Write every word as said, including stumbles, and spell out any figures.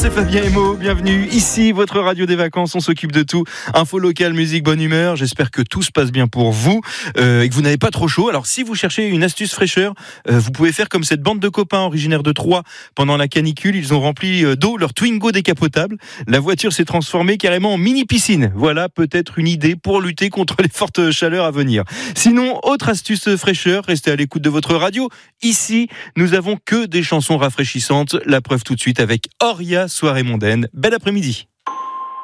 C'est Fabien Emo, bienvenue. Ici, votre radio des vacances, on s'occupe de tout. Info locale, musique, bonne humeur. J'espère que tout se passe bien pour vous euh, et que vous n'avez pas trop chaud. Alors, si vous cherchez une astuce fraîcheur, euh, vous pouvez faire comme cette bande de copains originaires de Troyes. Pendant la canicule, ils ont rempli d'eau leur Twingo décapotable. La voiture s'est transformée carrément en mini-piscine. Voilà peut-être une idée pour lutter contre les fortes chaleurs à venir. Sinon, autre astuce fraîcheur, restez à l'écoute de votre radio. Ici, nous avons que des chansons rafraîchissantes. La preuve tout de suite avec Oria, Soirée mondaine. Bel après-midi.